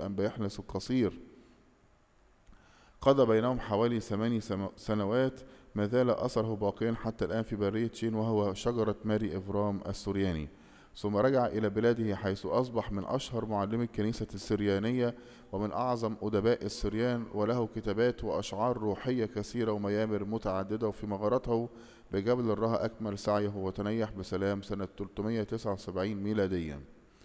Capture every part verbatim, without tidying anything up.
الأنبا يحنس القصير، قضى بينهم حوالي ثماني سنوات، ما زال أثره باقيا حتى الآن في برية شين، وهو شجرة ماري إفرام السورياني. ثم رجع إلى بلاده حيث أصبح من أشهر معلمي الكنيسة السريانية ومن أعظم أدباء السريان، وله كتابات وأشعار روحية كثيرة وميامر متعددة. وفي مغارته بجبل الرها أكمل سعيه وتنيح بسلام سنة ثلاثمائة وتسعة وسبعين ميلاديا.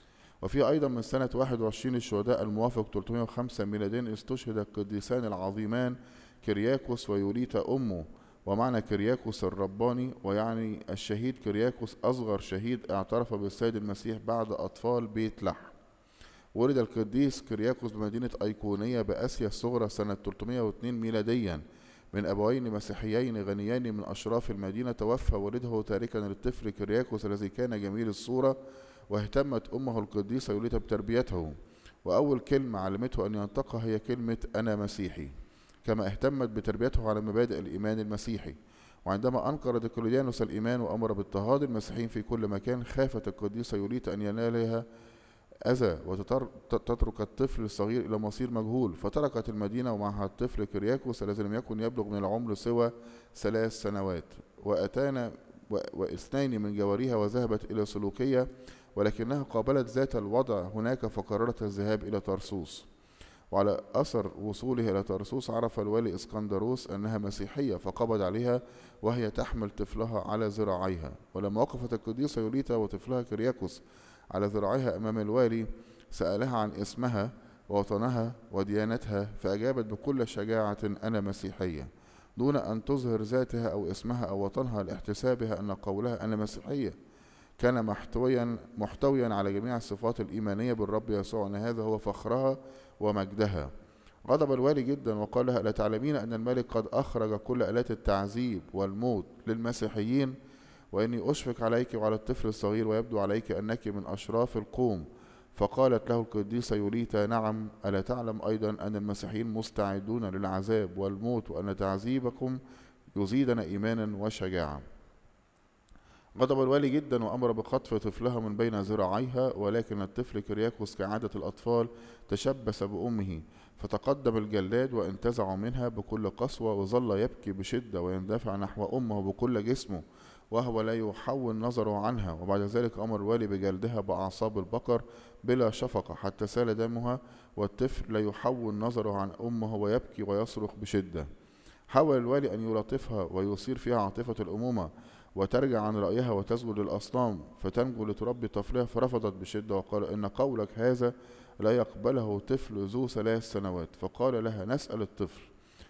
وفي أيضا من سنة واحد وعشرين الشهداء الموافق ثلاثمائة وخمسة ميلاديا استشهد القديسان العظيمان كرياكوس ويوليتا أمه. ومعنى كرياكوس الرباني ويعني الشهيد كرياكوس أصغر شهيد اعترف بالسيد المسيح بعد أطفال بيت لحم. ولد القديس كرياكوس بمدينة أيقونية بآسيا الصغرى سنة ثلاثمائة واثنين ميلاديا من أبوين مسيحيين غنيين من أشراف المدينة. توفى والده تاركا للطفل كرياكوس الذي كان جميل الصورة، واهتمت أمه القديسة يوليتا بتربيته، وأول كلمة علمته أن ينطقها هي كلمة أنا مسيحي، كما اهتمت بتربيته على مبادئ الإيمان المسيحي. وعندما أنكر ديكليديانوس الإيمان وأمر باضطهاد المسيحيين في كل مكان، خافت القديسة يوليتا أن ينالها أذى وتترك الطفل الصغير إلى مصير مجهول، فتركت المدينة ومعها الطفل كرياكوس الذي لم يكن يبلغ من العمر سوى ثلاث سنوات. وأتانا واثنين من جواريها وذهبت إلى سلوكية، ولكنها قابلت ذات الوضع هناك فقررت الذهاب إلى طرسوس. وعلى أثر وصوله إلى طرسوس عرف الوالي إسكندروس أنها مسيحية، فقبض عليها وهي تحمل طفلها على ذراعيها. ولما وقفت القديسة يوليتا وطفلها كرياكوس على ذراعيها أمام الوالي، سألها عن اسمها ووطنها وديانتها، فأجابت بكل شجاعة أنا مسيحية، دون أن تظهر ذاتها أو اسمها أو وطنها، لاحتسابها أن قولها أنا مسيحية كان محتويا محتويا على جميع الصفات الإيمانية بالرب يسوع، أن هذا هو فخرها ومجدها. غضب الوالي جدا وقال لها: ألا تعلمين أن الملك قد أخرج كل آلات التعذيب والموت للمسيحيين، وإني أشفق عليك وعلى الطفل الصغير، ويبدو عليك أنك من أشراف القوم. فقالت له القديسة يوليتا: نعم، ألا تعلم أيضا أن المسيحيين مستعدون للعذاب والموت، وأن تعذيبكم يزيدنا إيمانا وشجاعة. غضب الوالي جدا وأمر بخطف طفلها من بين ذراعيها، ولكن الطفل كرياكوس كعادة الأطفال تشبث بأمه، فتقدم الجلاد وانتزعوا منها بكل قسوة، وظل يبكي بشدة ويندفع نحو أمه بكل جسمه وهو لا يحول نظره عنها. وبعد ذلك أمر الوالي بجلدها بأعصاب البقر بلا شفقة حتى سال دمها، والطفل لا يحول نظره عن أمه ويبكي ويصرخ بشدة. حاول الوالي أن يلطفها ويثير فيها عاطفة الأمومة وترجع عن رأيها وتسجد للأصنام فتنجو لتربي طفلها، فرفضت بشدة وقال: إن قولك هذا لا يقبله طفل ذو ثلاث سنوات. فقال لها: نسأل الطفل.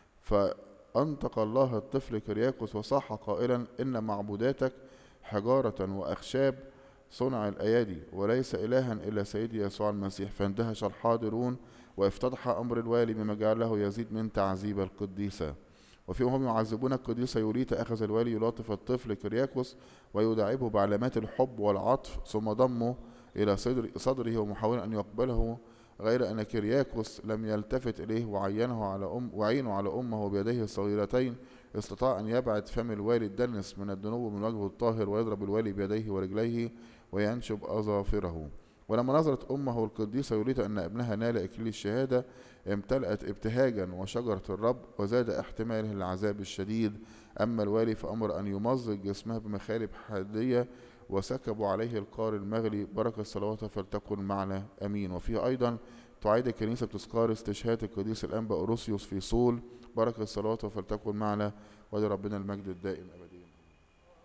فأنطق الله الطفل كرياكوس وصاح قائلا: إن معبوداتك حجارة وأخشاب صنع الأيادي، وليس إلها إلا سيدي يسوع المسيح. فاندهش الحاضرون وافتضح أمر الوالي بما جعله يزيد من تعذيب القديسة. وفيهم يعذبون القديسة يوليتا أخذ الوالي يلاطف الطفل كرياكوس ويداعبه بعلامات الحب والعطف، ثم ضمه إلى صدر صدره ومحاولا أن يقبله، غير أن كرياكوس لم يلتفت إليه وعينه على أم وعينه على أمه بيديه الصغيرتين. استطاع أن يبعد فم الوالي الدنس من الدنو من وجهه الطاهر، ويضرب الوالي بيديه ورجليه وينشب أظافره. ولما نظرت أمه القديسة يوليتا أن ابنها نال إكليل الشهادة، امتلأت ابتهاجا وشجرة الرب، وزاد احتماله للعذاب الشديد. أما الوالي فأمر أن يمزق جسمها بمخالب حادية، وسكبوا عليه القار المغلي. بركة صلواته فلتكن معنا أمين. وفيه أيضا تعيد الكنيسة بتذكار استشهاد القديس الأنبا أوروسيوس في صول. بركة صلواته فلتكن معنا، ولربنا المجد الدائم أبدا.